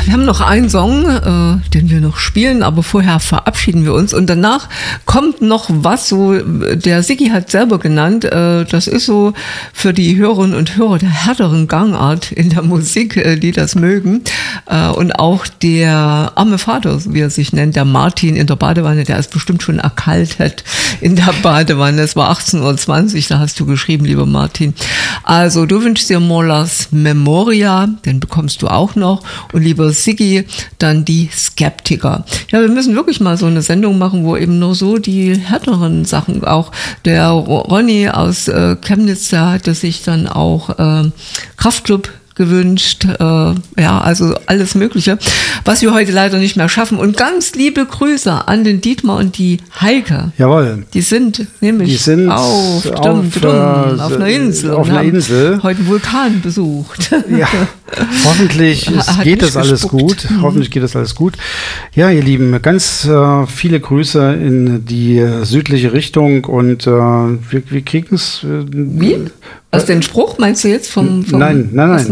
wir haben noch einen Song, den wir noch spielen, aber vorher verabschieden wir uns und danach kommt noch was, so der Siggi hat selber genannt, das ist so für die Hörerinnen und Hörer der härteren Gangart in der Musik, die das mögen, und auch der arme Vater, wie er sich nennt, der Martin in der Badewanne, der ist bestimmt schon erkaltet in der Badewanne, es war 18:20 Uhr, da hast du geschrieben, lieber Martin. Also du wünschst dir Molas Memoria, den bekommst du auch noch, und lieber Siggi, dann die Skeptiker. Ja, wir müssen wirklich mal so eine Sendung machen, wo eben nur so die härteren Sachen, auch der Ronny aus Chemnitz, der hatte sich dann auch Kraftclub gewünscht, ja, also alles Mögliche, was wir heute leider nicht mehr schaffen. Und ganz liebe Grüße an den Dietmar und die Heike. Jawohl. Die sind nämlich auf einer Insel und haben heute einen Vulkan besucht. Ja, hoffentlich geht das alles gut. Hoffentlich geht das alles gut. Ja, ihr Lieben, ganz viele Grüße in die südliche Richtung und wir kriegen es. Wie? Aus dem Spruch meinst du jetzt vom Nein.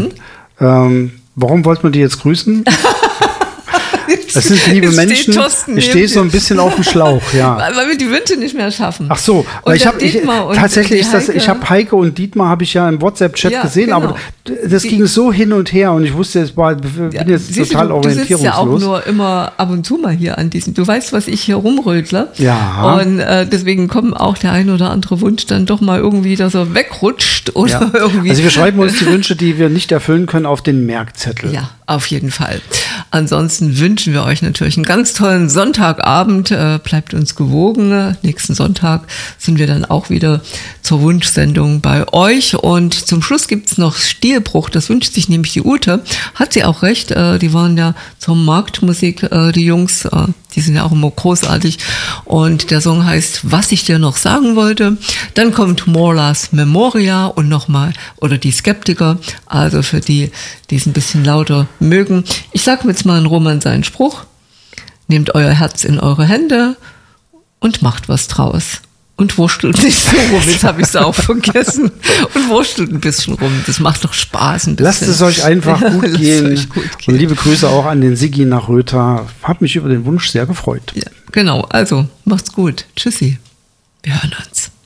Warum wollte man die jetzt grüßen? Das sind liebe Menschen. Ich stehe so ein bisschen auf dem Schlauch, ja. Weil wir die Wünsche nicht mehr schaffen. Ach so, weil ich habe Heike und Dietmar habe ich ja im WhatsApp-Chat gesehen, genau. Aber das ging so hin und her und ich wusste, bin jetzt total orientierungslos. Du sitzt ja auch nur immer ab und zu mal hier an diesem. Du weißt, was ich hier rumrödle. Ja. Und deswegen kommt auch der ein oder andere Wunsch dann doch mal irgendwie, dass er wegrutscht oder irgendwie. Also wir schreiben uns die Wünsche, die wir nicht erfüllen können, auf den Merkzettel. Ja, auf jeden Fall. Ansonsten wünschen wir euch natürlich einen ganz tollen Sonntagabend. Bleibt uns gewogen. Nächsten Sonntag sind wir dann auch wieder zur Wunschsendung bei euch. Und zum Schluss gibt's noch Stilbruch. Das wünscht sich nämlich die Ute. Hat sie auch recht. Die waren ja zur Marktmusik, die Jungs. Die sind ja auch immer großartig. Und der Song heißt Was ich dir noch sagen wollte. Dann kommt Molas Memoria und nochmal, oder die Skeptiker. Also für die, die es ein bisschen lauter mögen. Ich sage jetzt mal in Roman seinen Spruch. Nehmt euer Herz in eure Hände und macht was draus. Und wurstelt nicht so rum, jetzt habe ich es auch vergessen. Und wurstelt ein bisschen rum, das macht doch Spaß ein bisschen. Lasst es euch einfach gut gehen. Und liebe Grüße auch an den Siggi nach Rötha. Hab mich über den Wunsch sehr gefreut. Ja, genau, also macht's gut. Tschüssi. Wir hören uns.